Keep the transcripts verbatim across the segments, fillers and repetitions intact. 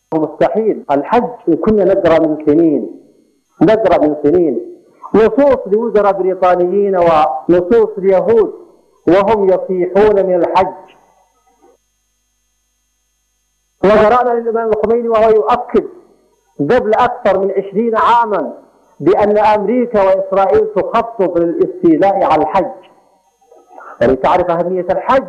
مستحيل. الحج كنا نقرأ من سنين نقرأ من سنين نصوص لوزراء بريطانيين ونصوص اليهود وهم يصيحون من الحج، وقرأنا للإمام الخميني وهو يؤكد قبل أكثر من عشرين عاما بأن أمريكا وإسرائيل تخطط للاستيلاء على الحج. ولتعرف أهمية الحج،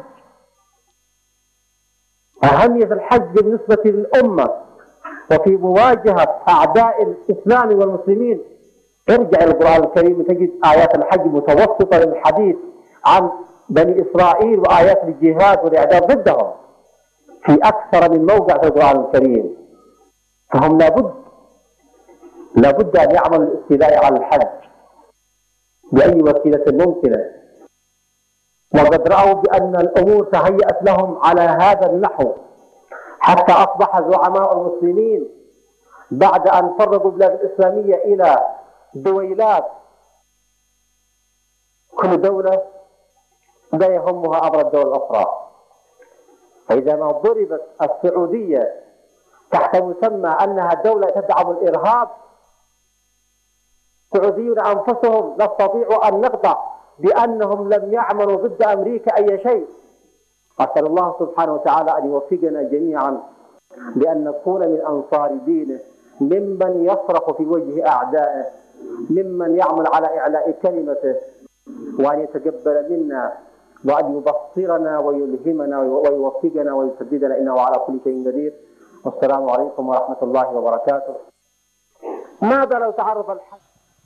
أهمية الحج بالنسبة للأمة وفي مواجهة أعداء الإسلام والمسلمين. ارجع إلى القرآن الكريم تجد آيات الحج متوسطة للحديث عن بني إسرائيل وآيات الجهاد والإعداد ضدهم في أكثر من موضع في القرآن الكريم. فهم لابد لابد أن يعملوا الاستيلاء على الحج بأي وسيلة ممكنة، وقد رأوا بأن الأمور تهيأت لهم على هذا النحو حتى أصبح زعماء المسلمين بعد أن فرقوا البلاد الإسلامية إلى دويلات، كل دولة لا يهمها أمر الدولة الأخرى. فإذا ما ضربت السعودية تحت مسمى أنها دولة تدعم الإرهاب، السعوديون أنفسهم نستطيع أن نقطع بأنهم لم يعملوا ضد أمريكا أي شيء. أسأل الله سبحانه وتعالى أن يوفقنا جميعا لأن نكون من أنصار دينه، ممن يصرخ في وجه أعدائه، ممن يعمل على إعلاء كلمته، وأن يتقبل منا وأن يبصرنا ويلهمنا ويوفقنا ويسددنا، إنه على كل شيء قدير. والسلام عليكم ورحمة الله وبركاته. ماذا لو تعرض الحج؟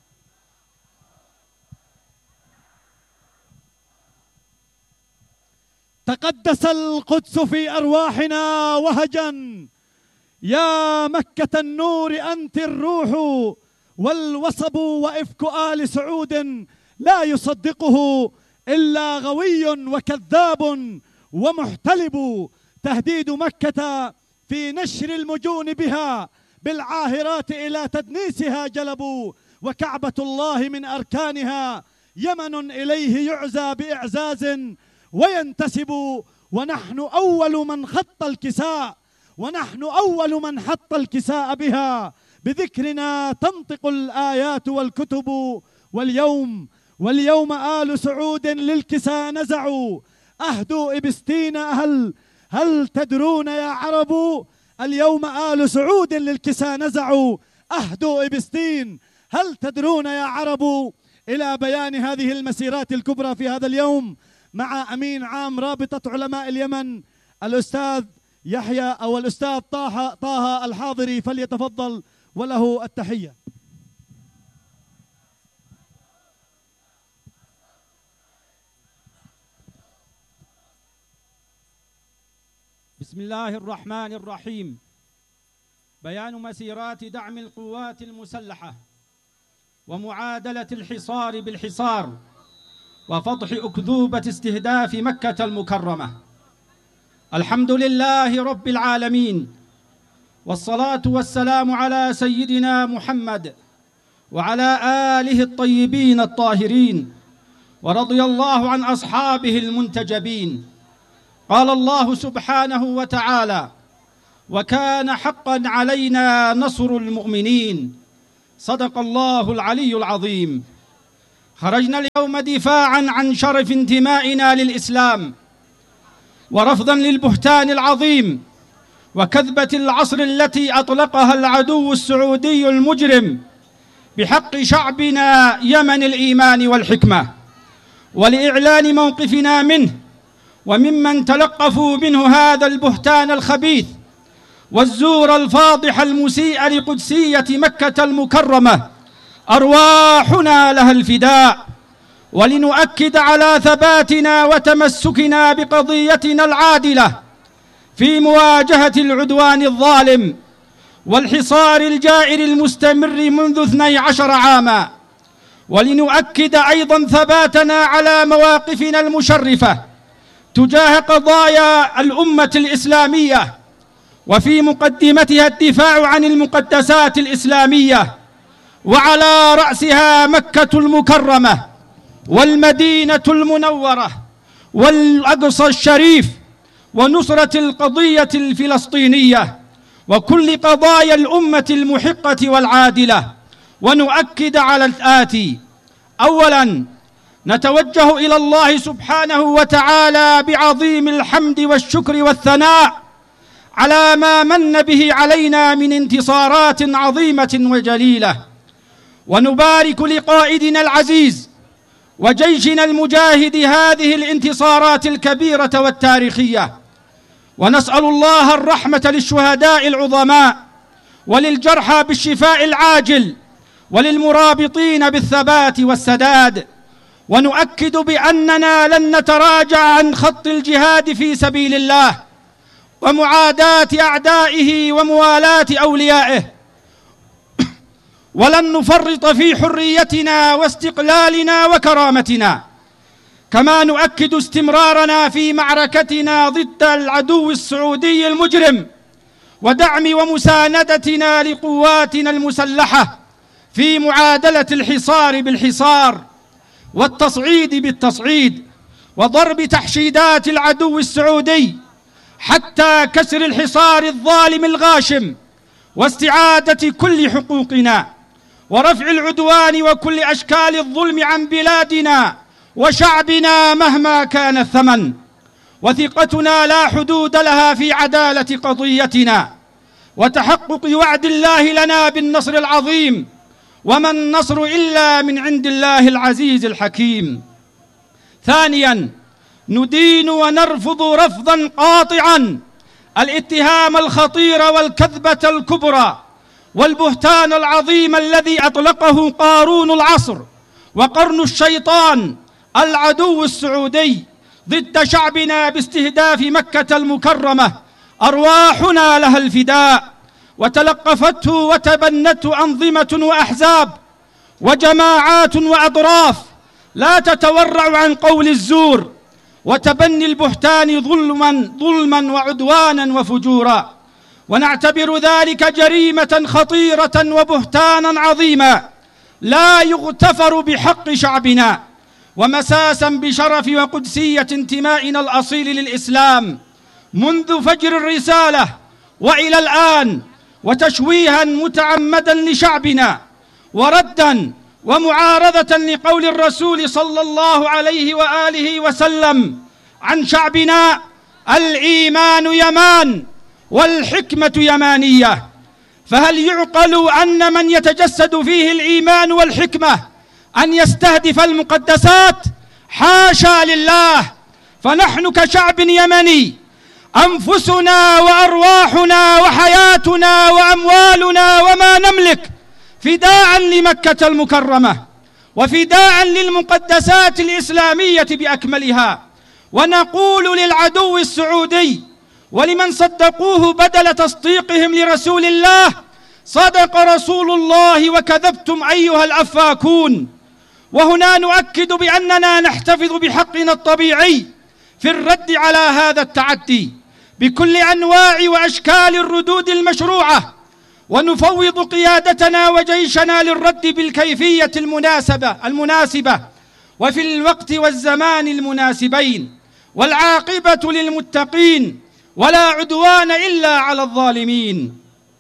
تقدس القدس في أرواحنا وهجا، يا مكة النور أنت الروح، والوصب وإفك آل سعود لا يصدقه إلا غوي وكذاب ومحتلب. تهديد مكة في نشر المجون بها، بالعاهرات إلى تدنيسها جلبوا، وكعبة الله من أركانها يمن إليه يعزى بإعزاز وينتسب. ونحن أول من خط الكساء ونحن أول من حط الكساء بها، بذكرنا تنطق الآيات والكتب. واليوم واليوم آل سعود للكساء نزعوا، أهدوا إبستين هل هل تدرون يا عرب؟ اليوم آل سعود للكساء نزعوا، أهدوا إبستين هل تدرون يا عرب. إلى بيان هذه المسيرات الكبرى في هذا اليوم مع أمين عام رابطة علماء اليمن الأستاذ يحيى أو الأستاذ طه طه الحاضري، فليتفضل وله التحية. بسم الله الرحمن الرحيم. بيان مسيرات دعم القوات المسلحة ومعادلة الحصار بالحصار وفضح أكذوبة استهداف مكة المكرمة. الحمد لله رب العالمين، والصلاة والسلام على سيدنا محمد وعلى آله الطيبين الطاهرين، ورضي الله عن أصحابه المنتجبين. قال الله سبحانه وتعالى: وكان حقا علينا نصر المؤمنين. صدق الله العلي العظيم. خرجنا اليوم دفاعا عن شرف انتمائنا للإسلام، ورفضا للبهتان العظيم وكذبة العصر التي أطلقها العدو السعودي المجرم بحق شعبنا يمن الإيمان والحكمة، ولإعلان موقفنا منه وممن تلقفوا منه هذا البهتان الخبيث والزور الفاضح المسيء لقدسية مكة المكرمة. أرواحنا لها الفداء. ولنؤكد على ثباتنا وتمسكنا بقضيتنا العادلة في مواجهة العدوان الظالم والحصار الجائر المستمر منذ اثني عشر عاما. ولنؤكد أيضا ثباتنا على مواقفنا المشرفة تجاه قضايا الأمة الإسلامية، وفي مقدمتها الدفاع عن المقدسات الإسلامية، وعلى رأسها مكة المكرمة والمدينة المنورة والأقصى الشريف، ونصرة القضية الفلسطينية، وكل قضايا الأمة المحقة والعادلة، ونؤكد على الآتي: أولاً، نتوجه إلى الله سبحانه وتعالى بعظيم الحمد والشكر والثناء على ما من به علينا من انتصارات عظيمة وجليلة، ونبارك لقائدنا العزيز وجيشنا المجاهد هذه الانتصارات الكبيرة والتاريخية، ونسأل الله الرحمة للشهداء العظماء، وللجرحى بالشفاء العاجل، وللمرابطين بالثبات والسداد. ونؤكد بأننا لن نتراجع عن خط الجهاد في سبيل الله ومعاداة أعدائه وموالاة أوليائه، ولن نفرط في حريتنا واستقلالنا وكرامتنا. كما نؤكد استمرارنا في معركتنا ضد العدو السعودي المجرم، ودعم ومساندتنا لقواتنا المسلحة في معادلة الحصار بالحصار والتصعيد بالتصعيد، وضرب تحشيدات العدو السعودي حتى كسر الحصار الظالم الغاشم، واستعادة كل حقوقنا، ورفع العدوان وكل أشكال الظلم عن بلادنا وشعبنا مهما كان الثمن. وثقتنا لا حدود لها في عدالة قضيتنا وتحقق وعد الله لنا بالنصر العظيم، وما النصر إلا من عند الله العزيز الحكيم. ثانياً، ندين ونرفض رفضاً قاطعاً الاتهام الخطير والكذبة الكبرى والبهتان العظيم الذي أطلقه قارون العصر وقرن الشيطان العدو السعودي ضد شعبنا باستهداف مكة المكرمة، أرواحنا لها الفداء، وتلقفته وتبنته أنظمة وأحزاب وجماعات وأطراف لا تتورع عن قول الزور وتبني البهتان ظلما ظلما وعدوانا وفجورا، ونعتبر ذلك جريمة خطيرة وبهتانا عظيما لا يغتفر بحق شعبنا، ومساسا بشرف وقدسية انتمائنا الأصيل للإسلام منذ فجر الرسالة وإلى الآن، وتشويها متعمدا لشعبنا، وردا ومعارضة لقول الرسول صلى الله عليه وآله وسلم عن شعبنا: الإيمان يمان والحكمة يمانية. فهل يعقل أن من يتجسد فيه الإيمان والحكمة أن يستهدف المقدسات؟ حاشا لله، فنحن كشعب يمني أنفسنا وأرواحنا وحياتنا وأموالنا وما نملك فداء لمكة المكرمة وفداء للمقدسات الإسلامية بأكملها. ونقول للعدو السعودي ولمن صدقوه بدل تصديقهم لرسول الله: صدق رسول الله وكذبتم أيها الأفاكون. وهنا نؤكد بأننا نحتفظ بحقنا الطبيعي في الرد على هذا التعدي بكل أنواع وأشكال الردود المشروعة، ونفوض قيادتنا وجيشنا للرد بالكيفية المناسبة المناسبة وفي الوقت والزمان المناسبين، والعاقبة للمتقين، ولا عدوان إلا على الظالمين.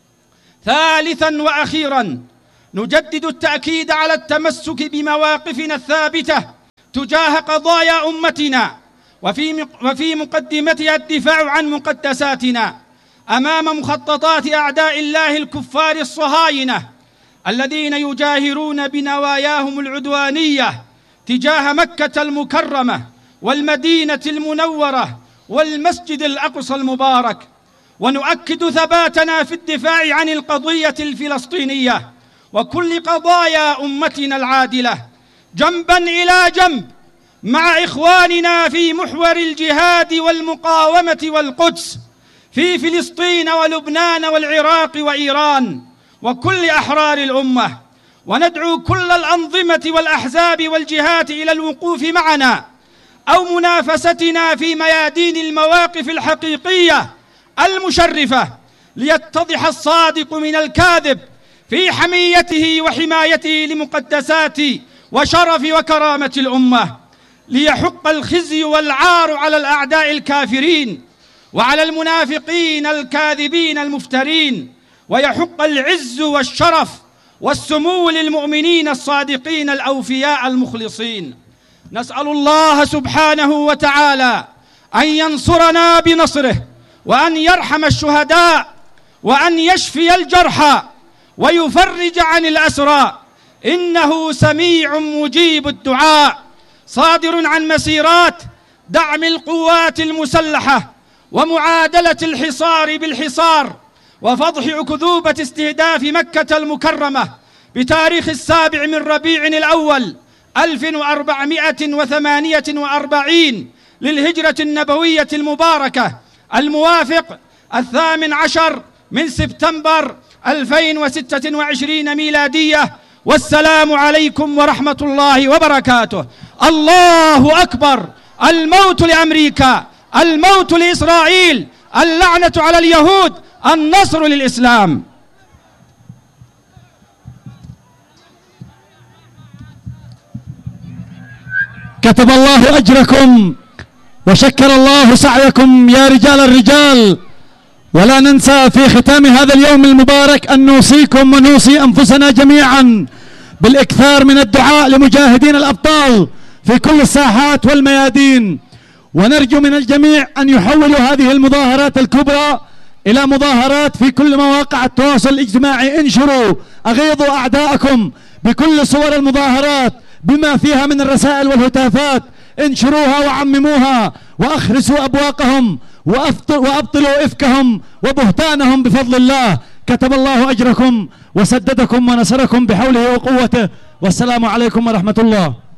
ثالثاً وأخيراً، نجدد التأكيد على التمسك بمواقفنا الثابتة تجاه قضايا أمتنا، وفي وفي مقدمتها الدفاع عن مقدساتنا أمام مخططات أعداء الله الكفار الصهاينة الذين يجاهرون بنواياهم العدوانية تجاه مكة المكرمة والمدينة المنورة والمسجد الأقصى المبارك. ونؤكد ثباتنا في الدفاع عن القضية الفلسطينية وكل قضايا أمتنا العادلة جنباً إلى جنب مع إخواننا في محور الجهاد والمقاومة والقدس، في فلسطين ولبنان والعراق وإيران وكل أحرار الأمة. وندعو كل الأنظمة والأحزاب والجهات إلى الوقوف معنا أو منافستنا في ميادين المواقف الحقيقية المشرفة، ليتضح الصادق من الكاذب في حميته وحمايته لمقدسات وشرف وكرامة الأمة، ليحق الخزي والعار على الأعداء الكافرين، وعلى المنافقين الكاذبين المفترين، ويحق العز والشرف والسمو للمؤمنين الصادقين الأوفياء المخلصين. نسأل الله سبحانه وتعالى أن ينصرنا بنصره، وأن يرحم الشهداء، وأن يشفي الجرحى، ويفرج عن الأسرى، إنه سميع مجيب الدعاء، صادر عن مسيرات دعم القوات المسلحة ومعادلة الحصار بالحصار وفضح أكذوبة استهداف مكة المكرمة بتاريخ السابع من ربيع الأول ألف وأربعمائة وثمانية وأربعين للهجرة النبوية المباركة، الموافق الثامن عشر من سبتمبر ألفين وستة وعشرين ميلادية. والسلام عليكم ورحمة الله وبركاته. الله أكبر. الموت لأمريكا، الموت لإسرائيل، اللعنة على اليهود، النصر للإسلام. كتب الله أجركم وشكر الله سعيكم يا رجال الرجال. ولا ننسى في ختام هذا اليوم المبارك أن نوصيكم ونوصي أنفسنا جميعا بالإكثار من الدعاء لمجاهدين الأبطال في كل الساحات والميادين، ونرجو من الجميع أن يحولوا هذه المظاهرات الكبرى إلى مظاهرات في كل مواقع التواصل الاجتماعي. انشروا، أغيظوا أعداءكم بكل صور المظاهرات بما فيها من الرسائل والهتافات، انشروها وعمموها وأخرسوا أبواقهم وأبطلوا إفكهم وبهتانهم بفضل الله. كتب الله أجركم وسددكم ونصركم بحوله وقوته، والسلام عليكم ورحمة الله.